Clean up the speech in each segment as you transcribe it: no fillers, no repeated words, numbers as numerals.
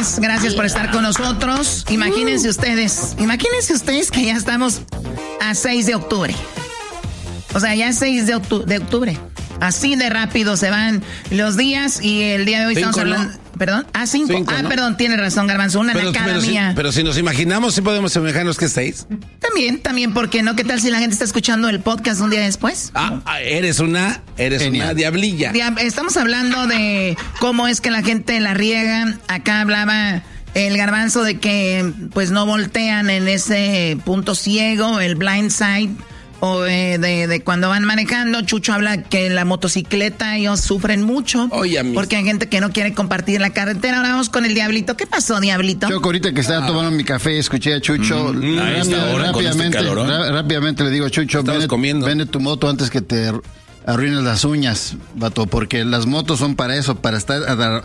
tardes, gracias por estar con nosotros. Imagínense ustedes que ya estamos a 6 de octubre. O sea, ya es 6 de octubre. Así de rápido se van los días y el día de hoy estamos hablando... ¿no? ¿Perdón? 5. ¿No? Perdón, tiene razón, Garbanzo. Una en cada mía. Pero si nos imaginamos, ¿sí podemos imaginarnos que es 6? También, ¿por qué no? ¿Qué tal si la gente está escuchando el podcast un día después? Eres una diablilla. Estamos hablando de cómo es que la gente la riega. Acá hablaba el Garbanzo de que pues no voltean en ese punto ciego, el blind side. O de cuando van manejando. Chucho habla que en la motocicleta ellos sufren mucho. Porque hay gente que no quiere compartir la carretera. Ahora vamos con el Diablito. ¿Qué pasó, Diablito? Yo ahorita que estaba tomando mi café, escuché a Chucho. Rápidamente le digo a Chucho, vende tu moto antes que te arruines las uñas, vato. Porque las motos son para eso, para estar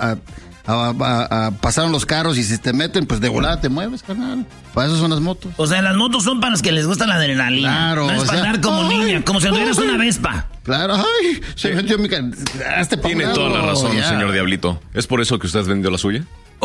pasaron los carros y si te meten, pues de volada te mueves, carnal. Para eso son las motos. O sea, las motos son para los que les gusta la adrenalina. Claro. No es para andar como niña, como si tuvieras una Vespa. Claro, se metió mi Tiene toda la razón, señor Diablito. ¿Es por eso que usted vendió la suya?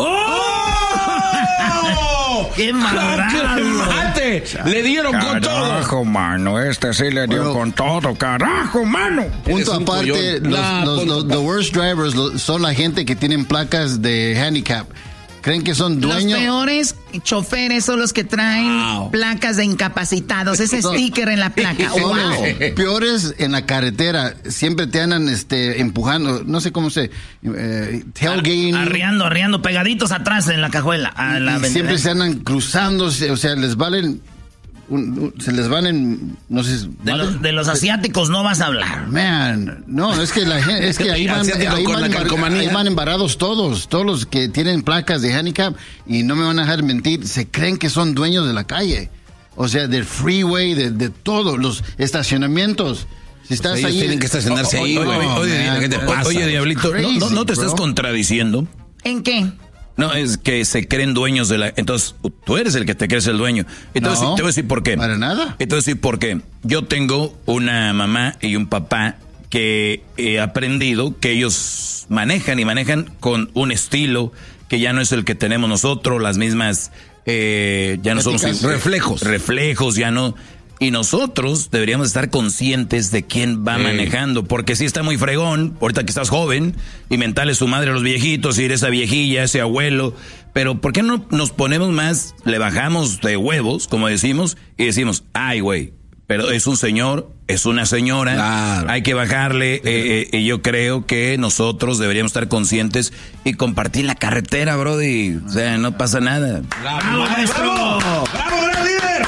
¡Qué mate! Le dieron con todo. Carajo, mano, sí le dio con todo, carajo, mano. Punto aparte, the worst drivers son la gente que tienen placas de handicap. ¿Creen que son dueños? Los peores choferes son los que traen placas de incapacitados. Ese sticker en la placa. Son los peores en la carretera. Siempre te andan empujando. No sé cómo se... tailgating. Arreando, pegaditos atrás en la cajuela. Siempre se andan cruzándose. O sea, se les van en... No sé... De los asiáticos no vas a hablar. Man, no, es que ahí van embarados todos los que tienen placas de handicap, y no me van a dejar mentir, se creen que son dueños de la calle. O sea, del freeway, de todos los estacionamientos. Si estás ahí... tienen que estacionarse ahí. Oye, Diablito, ¿no te estás contradiciendo? ¿En qué? No, es que se creen dueños de la... Entonces, tú eres el que te crees el dueño. Entonces, te voy a decir por qué. Para nada. Te voy a decir por qué. Yo tengo una mamá y un papá que he aprendido que ellos manejan con un estilo que ya no es el que tenemos nosotros, las mismas... ya no somos... Reflejos, ya no... Y nosotros deberíamos estar conscientes de quién va manejando, porque sí está muy fregón, ahorita que estás joven, y mentales su madre a los viejitos, y eres esa viejilla, ese abuelo, pero ¿por qué no nos ponemos más, le bajamos de huevos, como decimos, y decimos, ay güey, pero es un señor, es una señora, claro, hay que bajarle, y yo creo que nosotros deberíamos estar conscientes y compartir la carretera, brody, o sea, no pasa nada. ¡Bravo, maestro! ¡Bravo, gran líder!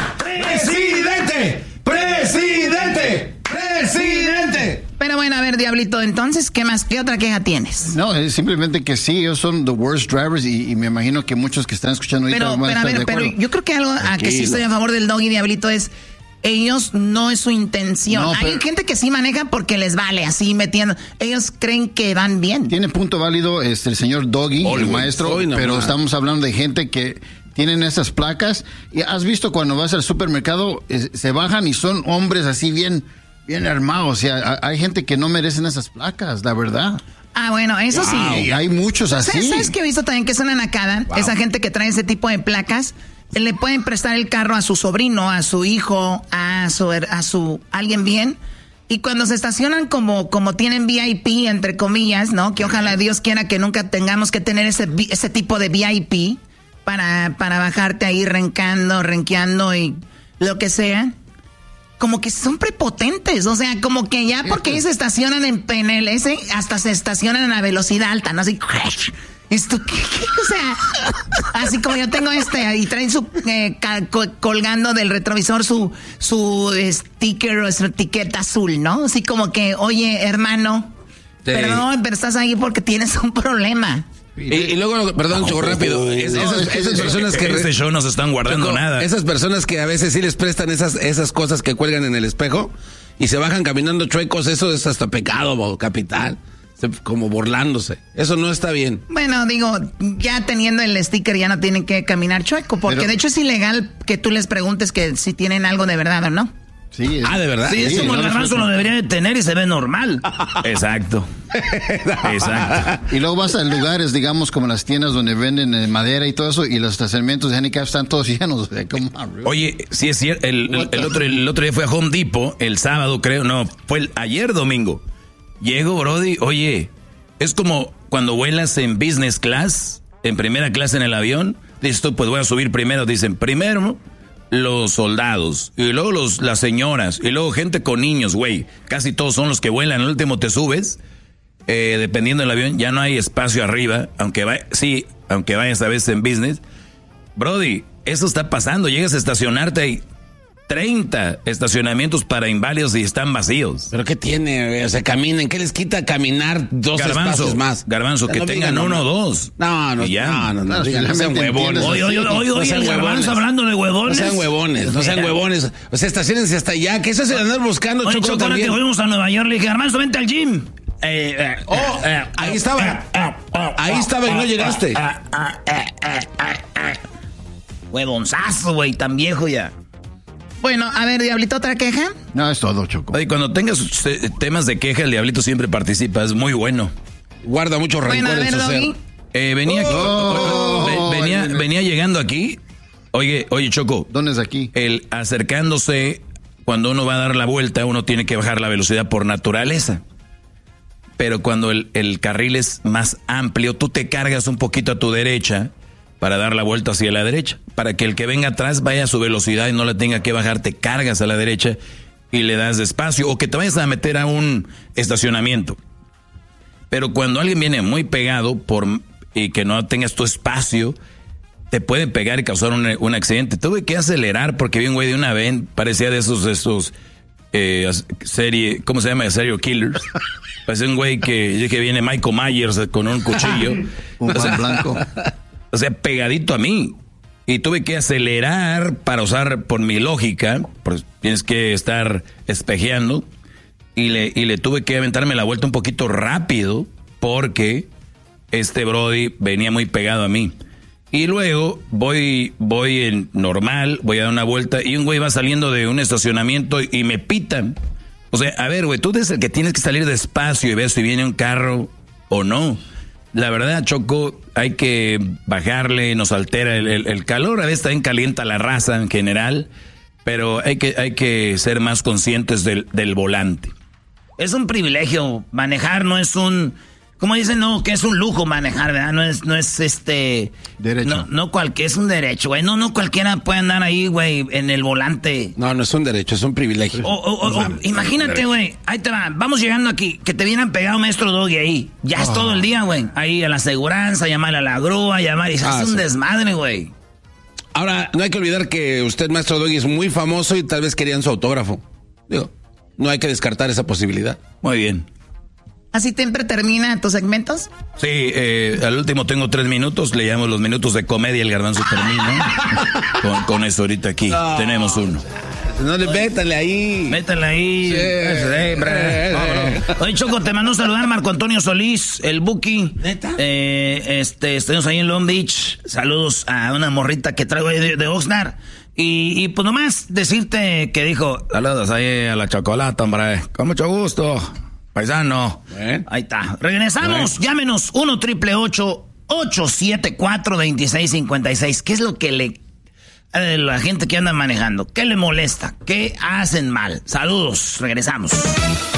¡Presidente! Pero bueno, a ver, Diablito, entonces, ¿qué otra queja tienes? No, es simplemente que sí, ellos son the worst drivers y me imagino que muchos que están escuchando ahorita van a estar de acuerdo. Pero yo creo que algo a que sí estoy a favor del Doggy, Diablito, es... Ellos no es su intención. No, hay gente que sí maneja porque les vale, así metiendo. Ellos creen que van bien. Tiene punto válido el señor Doggy, el maestro, pero estamos hablando de gente que tienen esas placas. Y has visto cuando vas al supermercado, se bajan y son hombres así bien armados. O sea, hay gente que no merecen esas placas, la verdad. Ah, bueno, eso sí. Y hay muchos así. ¿Sabes qué he visto también que es una nacada? Esa gente que trae ese tipo de placas. Le pueden prestar el carro a su sobrino, a su hijo, a su alguien bien. Y cuando se estacionan como tienen VIP, entre comillas, ¿no? Que ojalá Dios quiera que nunca tengamos que tener ese tipo de VIP para bajarte ahí renqueando y lo que sea. Como que son prepotentes, o sea, como que ya porque ellos se estacionan en el S, hasta se estacionan a velocidad alta, ¿no? Así... Esto, ¿qué? O sea, así como yo tengo y traen su colgando del retrovisor su sticker o su etiqueta azul, ¿no? Así como que, oye, hermano, perdón, pero estás ahí porque tienes un problema. Y luego, perdón, Choco, rápido, esas personas que... Este show no se están guardando nada. Esas personas que a veces sí les prestan esas cosas que cuelgan en el espejo y se bajan caminando chuecos, eso es hasta pecado capital. Como burlándose. Eso no está bien. Bueno, digo, ya teniendo el sticker ya no tienen que caminar chueco, porque de hecho es ilegal que tú les preguntes que si tienen algo de verdad o no. Sí, ¿de verdad? Sí, es como el garbanzo lo debería de tener y se ve normal. Exacto. Y luego vas a lugares, digamos, como las tiendas donde venden madera y todo eso, y los estacionamientos de handicap están todos llenos. Oye, sí es cierto, el otro día fue a Home Depot, el sábado creo, no, fue ayer domingo. Llego, brody, oye, es como cuando vuelas en business class, en primera clase en el avión, dices tú, pues voy a subir primero, dicen, primero los soldados, y luego las señoras, y luego gente con niños, güey, casi todos son los que vuelan, al último te subes, dependiendo del avión, ya no hay espacio arriba, aunque vayas a veces en business. Brody, eso está pasando, llegas a estacionarte, hay 30 estacionamientos para inválidos y están vacíos. ¿Pero qué tiene? O sea, caminen, ¿qué les quita caminar dos espacios más? Garbanzo, que tengan uno o dos. No, no sean huevones. Oye, Garbanzo hablando de huevones. No sean huevones. O sea, estacionense hasta allá, que eso es andar buscando. Oye, Choco, que fuimos a Nueva York, le dije, Garbanzo, vente al gym. Ahí estaba y no llegaste. Huevonzazo, güey, tan viejo ya. Bueno, a ver, Diablito, ¿otra queja? No, es todo, Choco. Oye, cuando tengas temas de queja, el Diablito siempre participa, es muy bueno. Guarda mucho rencor en su ser. Venía llegando aquí. Oye, Choco. ¿Dónde es aquí? El acercándose, cuando uno va a dar la vuelta, uno tiene que bajar la velocidad por naturaleza. Pero cuando el carril es más amplio, tú te cargas un poquito a tu derecha para dar la vuelta hacia la derecha. Para que el que venga atrás vaya a su velocidad y no le tenga que bajar, te cargas a la derecha y le das despacio. O que te vayas a meter a un estacionamiento. Pero cuando alguien viene muy pegado y que no tengas tu espacio, te puede pegar y causar un accidente. Tuve que acelerar porque vi un güey de una ven, parecía de esos serie, ¿cómo se llama? Serial killers. Parece un güey que viene Michael Myers con un cuchillo. Un pan blanco. O sea, pegadito a mí. Y tuve que acelerar para usar, por mi lógica, pues tienes que estar espejeando. Y le tuve que aventarme la vuelta un poquito rápido porque este brody venía muy pegado a mí. Y luego voy en normal, voy a dar una vuelta y un güey va saliendo de un estacionamiento y me pitan. O sea, a ver, güey, tú eres el que tienes que salir despacio y ver si viene un carro o no. La verdad, Choco, hay que bajarle, nos altera el calor, a veces también calienta la raza en general, pero hay que ser más conscientes del volante. Es un privilegio manejar, no es un... Como dicen, no, que es un lujo manejar, ¿verdad? No es derecho. No cualquier, es un derecho, güey. No cualquiera puede andar ahí, güey, en el volante. No es un derecho, es un privilegio. Imagínate, güey, ahí te va. Vamos llegando aquí, que te vienen pegado Maestro Doggy ahí. Ya es todo el día, güey. Ahí a la aseguranza, llamarle a la grúa, y se hace un desmadre, güey. Ahora, no hay que olvidar que usted, Maestro Doggy, es muy famoso y tal vez querían su autógrafo. Digo, no hay que descartar esa posibilidad. Muy bien. ¿Así siempre termina tus segmentos? Sí, al último tengo 3 minutos, le llamo los minutos de comedia, el garbanzo termina. con eso ahorita aquí, tenemos uno. No le métale ahí. Métale ahí. Oye, Choco, te mandó a saludar Marco Antonio Solís, el Buki. ¿Neta? Estamos ahí en Long Beach. Saludos a una morrita que traigo ahí de Oxnard. Y pues nomás decirte que dijo, saludos ahí a la chocolata, hombre. Con mucho gusto. Paisano. Ahí está. Regresamos. Llámenos 1-888-874-2656. ¿Qué es lo que la gente que anda manejando? ¿Qué le molesta? ¿Qué hacen mal? Saludos. Regresamos.